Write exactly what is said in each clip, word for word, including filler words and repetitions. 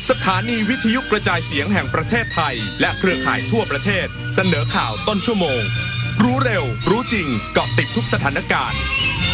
สถานีวิทยุกระจายเสียงแห่งประเทศไทยและเครือข่ายทั่วประเทศเสนอข่าวต้นชั่วโมงรู้เร็วรู้จริงเกาะติดทุกสถานการณ์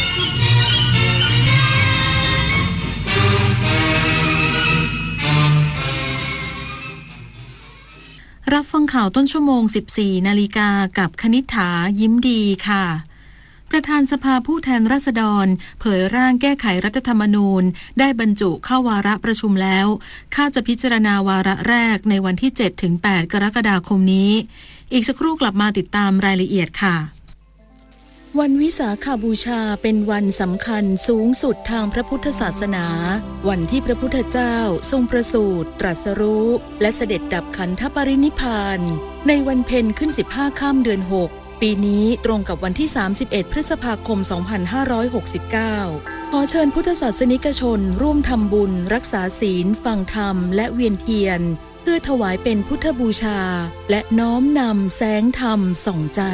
รับฟังข่าวต้นชั่วโมง สิบสี่นาฬิกากับคณิษฐายิ้มดีค่ะประธานสภาผู้แทนราษฎรเผยร่างแก้ไขรัฐธรรมนูญได้บรรจุเข้าวาระประชุมแล้วคาดจะพิจารณาวาระแรกในวันที่ เจ็ดถึงแปด กรกฎาคมนี้อีกสักครู่กลับมาติดตามรายละเอียดค่ะวันวิสาขบูชาเป็นวันสำคัญสูงสุดทางพระพุทธศาสนาวันที่พระพุทธเจ้าทรงประสูติตรัสรู้และเสด็จดับขันธปรินิพพานในวันเพ็ญขึ้นสิบห้าค่ำเดือนหกปีนี้ตรงกับวันที่สามสิบเอ็ดพฤษภาคมสองพันห้าร้อยหกสิบเก้าขอเชิญพุทธศาสนิกชนร่วมทำบุญรักษาศีลฟังธรรมและเวียนเทียนเพื่อถวายเป็นพุทธบูชาและน้อมนำแสงธรรมส่องใจ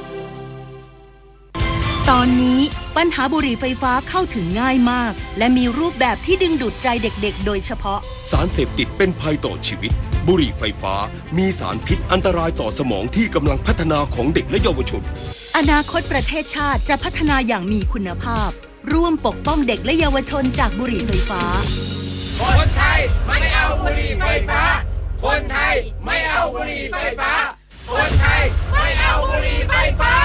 ตอนนี้ปัญหาบุหรี่ไฟฟ้าเข้าถึงง่ายมากและมีรูปแบบที่ดึงดูดใจเด็กๆโดยเฉพาะสารเสพติดเป็นภัยต่อชีวิตบุหรี่ไฟฟ้ามีสารพิษอันตรายต่อสมองที่กำลังพัฒนาของเด็กและเยาวชนอนาคตประเทศชาติจะพัฒนาอย่างมีคุณภาพร่วมปกป้องเด็กและเยาวชนจากบุหรี่ไฟฟ้าคนไทยไม่เอาบุหรี่ไฟฟ้าคนไทยไม่เอาบุหรี่ไฟฟ้าคนไทยไม่เอาบุหรี่ไฟฟ้า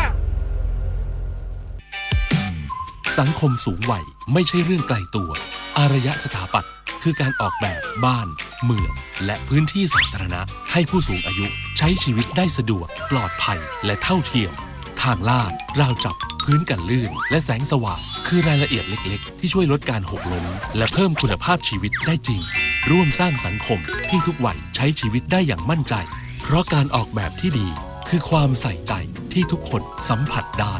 สังคมสูงวัยไม่ใช่เรื่องไกลตัวอารยสถาปัตย์คือการออกแบบบ้านเมืองและพื้นที่สาธารณะให้ผู้สูงอายุใช้ชีวิตได้สะดวกปลอดภัยและเท่าเทียมทางลาดราวจับพื้นกันลื่นและแสงสว่างคือรายละเอียดเล็กๆที่ช่วยลดการหกล้มและเพิ่มคุณภาพชีวิตได้จริงร่วมสร้างสังคมที่ทุกวัยใช้ชีวิตได้อย่างมั่นใจเพราะการออกแบบที่ดีคือความใส่ใจที่ทุกคนสัมผัสได้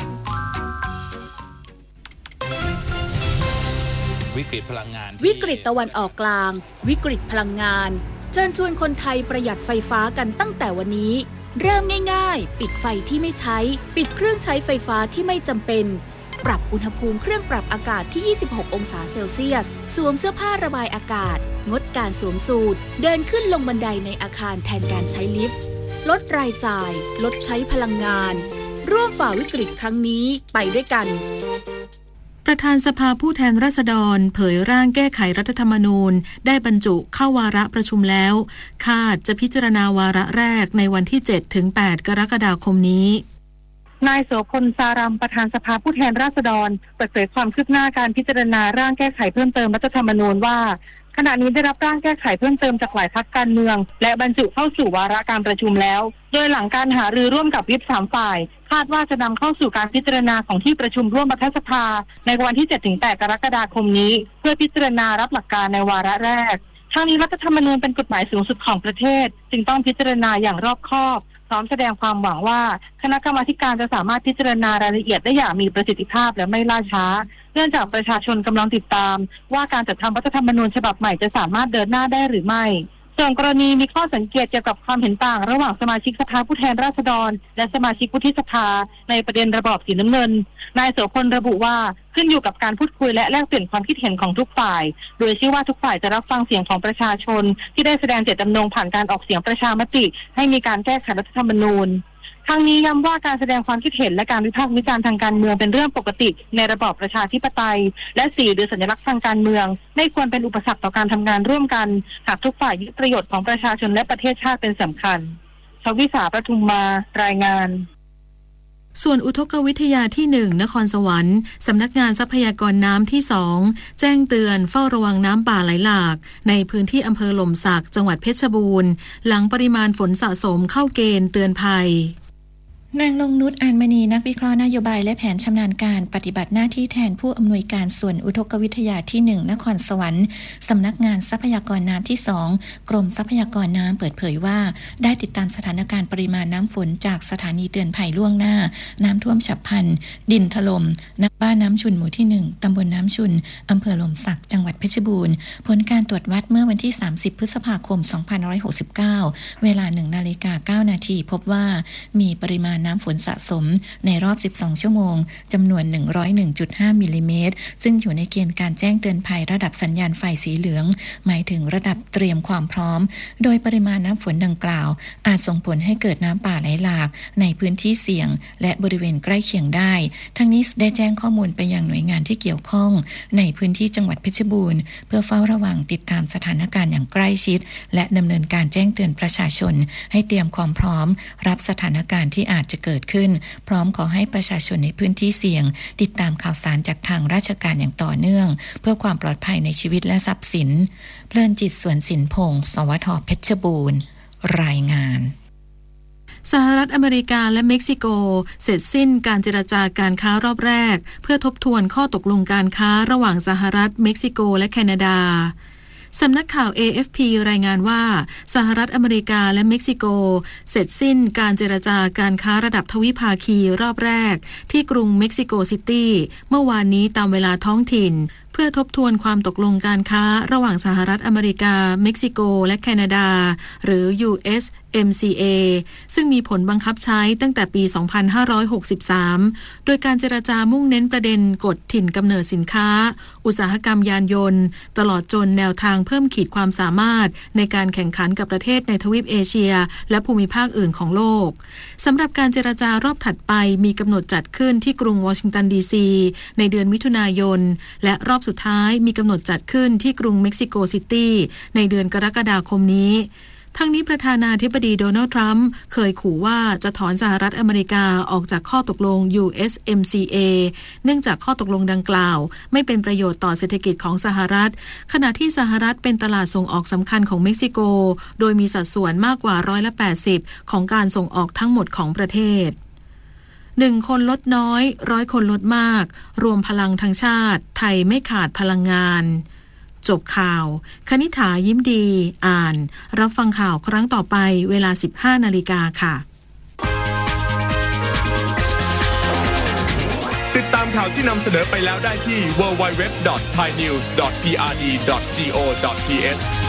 วิกฤตพลังงานวิกฤตตะวันออกกลางวิกฤตพลังงานเชิญชวนคนไทยประหยัดไฟฟ้ากันตั้งแต่วันนี้เริ่มง่ายๆปิดไฟที่ไม่ใช้ปิดเครื่องใช้ไฟฟ้าที่ไม่จำเป็นปรับอุณหภูมิเครื่องปรับอากาศที่ยี่สิบหกองศาเซลเซียสสวมเสื้อผ้าระบายอากาศงดการสวมสูทเดินขึ้นลงบันไดในอาคารแทนการใช้ลิฟต์ลดรายจ่ายลดใช้พลังงานร่วมฝ่าวิกฤตครั้งนี้ไปด้วยกันประธานสภาผู้แทนราษฎรเผยร่างแก้ไขรัฐธรรมนูญได้บรรจุเข้าวาระประชุมแล้วคาดจะพิจารณาวาระแรกในวันที่ เจ็ดถึงแปด กรกฎาคมนี้นายโสพลสารัมประธานสภาผู้แทนราษฎรเปิดเผยความคืบหน้าการพิจารณาร่างแก้ไขเพิ่มเติมรัฐธรรมนูญว่าขณะนี้ได้รับร่างแก้ไขเพิ่มเติมจากหลายพรรคการเมืองและบรรจุเข้าสู่วาระการประชุมแล้วโดยหลังการหารือร่วมกับวิปสามฝ่ายคาดว่าจะนำเข้าสู่การพิจารณาของที่ประชุมร่วมรัฐสภาในวันที่ เจ็ดถึงแปด กรกฎาคมนี้เพื่อพิจารณารับหลักการในวาระแรกทั้งนี้รัฐธรรมนูญเป็นกฎหมายสูงสุดของประเทศจึงต้องพิจารณาอย่างรอบคอบพร้อมแสดงความหวังว่าคณะกรรมาธิการจะสามารถพิจารณารายละเอียดได้อย่างมีประสิทธิภาพและไม่ล่าช้าเนื่องจากประชาชนกำลังติดตามว่าการจัดทำรัฐธรรมนูญฉบับใหม่จะสามารถเดินหน้าได้หรือไม่ส่วนกรณีมีข้อสังเกตเกี่ยวกับความเห็นต่างระหว่างสมาชิกสภาผู้แทนราษฎรและสมาชิกวุฒิสภาในประเด็นระบอบสีน้ำเงินนายโสพลระบุว่าขึ้นอยู่กับการพูดคุยและแลกเปลี่ยนความคิดเห็นของทุกฝ่ายโดยเชื่อว่าทุกฝ่ายจะรับฟังเสียงของประชาชนที่ได้แสดงเจตจำนงผ่านการออกเสียงประชามติให้มีการแก้ไขรัฐธรรมนูญทั้งนี้ย้ำว่าการแสดงความคิดเห็นและการวิพากษ์วิจารณ์ทางการเมืองเป็นเรื่องปกติในระบอบประชาธิปไตยและสีหรือสัญลักษณ์ทางการเมืองไม่ควรเป็นอุปสรรคต่อการทำงานร่วมกันหากทุกฝ่ายยึดประโยชน์ของประชาชนและประเทศชาติเป็นสำคัญชวิสาประทุมมารายงานส่วนอุทกวิทยาที่หนึ่งนครสวรรค์สำนักงานทรัพยากรน้ำที่สองแจ้งเตือนเฝ้าระวังน้ำป่าไหลหลากในพื้นที่อำเภอหล่มสักจังหวัดเพชรบูรณ์หลังปริมาณฝนสะสมเข้าเกณฑ์เตือนภัยนางลงนุช อานมณีนักวิเคราะห์นโยบายและแผนชำนาญการปฏิบัติหน้าที่แทนผู้อำนวยการส่วนอุทกวิทยาที่หนึ่งนครสวรรค์สำนักงานทรัพยากรน้ำที่สองกรมทรัพยากรน้ำเปิดเผยว่าได้ติดตามสถานการณ์ปริมาณน้ำฝนจากสถานีเตือนภัยล่วงหน้าน้ำท่วมฉับพลันดินถล่มณบ้านน้ำชุนหมู่ที่หนึ่งตำบลน้ำชุนอำเภอหล่มสักจังหวัดเพชรบูรณ์ผลการตรวจวัดเมื่อวันที่สามสิบพฤษภาคมสองพันห้าร้อยหกสิบเก้าเวลา หนึ่งนาฬิกาเก้านาทีพบว่ามีปริมาณน้ำฝนสะสมในรอบสิบสองชั่วโมงจำนวน หนึ่งร้อยเอ็ดจุดห้า มิลลิเมตรซึ่งอยู่ในเกณฑ์การแจ้งเตือนภัยระดับสัญญาณไฟสีเหลืองหมายถึงระดับเตรียมความพร้อมโดยปริมาณน้ำฝนดังกล่าวอาจส่งผลให้เกิดน้ำป่าไหลหลากในพื้นที่เสี่ยงและบริเวณใกล้เคียงได้ทั้งนี้ได้แจ้งข้อมูลไปยังหน่วยงานที่เกี่ยวข้องในพื้นที่จังหวัดเพชรบูรณ์เพื่อเฝ้าระวังติดตามสถานการณ์อย่างใกล้ชิดและดำเนินการแจ้งเตือนประชาชนให้เตรียมความพร้อมรับสถานการณ์ที่อาจจะเกิดขึ้นพร้อมขอให้ประชาชนในพื้นที่เสี่ยงติดตามข่าวสารจากทางราชการอย่างต่อเนื่องเพื่อความปลอดภัยในชีวิตและทรัพย์สินเพลินจิตสวนสินพงศ์สวทเพชรบูรณ์รายงานสหรัฐอเมริกาและเม็กซิโกเสร็จสิ้นการเจรจาการค้ารอบแรกเพื่อทบทวนข้อตกลงการค้าระหว่างสหรัฐเม็กซิโกและแคนาดาสำนักข่าว เอ เอฟ พี รายงานว่าสหรัฐอเมริกาและเม็กซิโกเสร็จสิ้นการเจรจาการค้าระดับทวิภาคีรอบแรกที่กรุงเม็กซิโกซิตี้เมื่อวานนี้ตามเวลาท้องถิ่นเพื่อทบทวนความตกลงการค้าระหว่างสหรัฐอเมริกาเม็กซิโกและแคนาดาหรือ ยู เอส เอ็ม ซี เอ ซึ่งมีผลบังคับใช้ตั้งแต่ปี สองพันห้าร้อยหกสิบสาม โดยการเจรจามุ่งเน้นประเด็นกฎถิ่นกำเนิดสินค้าอุตสาหกรรมยานยนต์ตลอดจนแนวทางเพิ่มขีดความสามารถในการแข่งขันกับประเทศในทวีปเอเชียและภูมิภาคอื่นของโลกสำหรับการเจรจารอบถัดไปมีกำหนดจัดขึ้นที่กรุงวอชิงตันดีซีในเดือนมิถุนายนและรอบสุดท้ายมีกำหนดจัดขึ้นที่กรุงเม็กซิโกซิตี้ในเดือนกรกฎาคมนี้ทั้งนี้ประธานาธิบดีโดนัลด์ทรัมป์เคยขู่ว่าจะถอนสหรัฐอเมริกาออกจากข้อตกลง ยู เอส เอ็ม ซี เอ เนื่องจากข้อตกลงดังกล่าวไม่เป็นประโยชน์ต่อเศรษฐกิจของสหรัฐขณะที่สหรัฐเป็นตลาดส่งออกสำคัญของเม็กซิโกโดยมีสัดส่วนมากกว่าร้อยละแปดสิบของการส่งออกทั้งหมดของประเทศหนึ่งคนลดน้อยร้อยคนลดมากรวมพลังทั้งชาติไทยไม่ขาดพลังงานจบข่าวคณิษฐายิ้มดีอ่านรับฟังข่าวครั้งต่อไปเวลา สิบห้านาฬิกาค่ะติดตามข่าวที่นำเสนอไปแล้วได้ที่ ดับเบิลยู ดับเบิลยู ดับเบิลยู ดอท ไทยนิวส์ ดอท พี อาร์ ดี ดอท จี โอ ดอท ที เอช